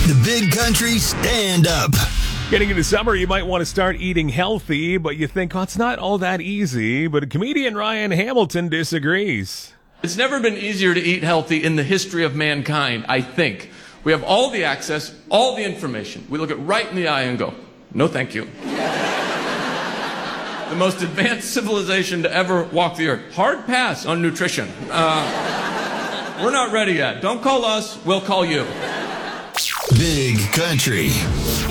The Big Country Stand Up. Getting into summer, you might want to start eating healthy, but you think, oh, it's not all that easy. But comedian Ryan Hamilton disagrees. It's never been easier to eat healthy in the history of mankind, I think. We have all the access, all the information. We look it right in the eye and go, no thank you. The most advanced civilization to ever walk the earth. Hard pass on nutrition. We're not ready yet. Don't call us, we'll call you. Big Country.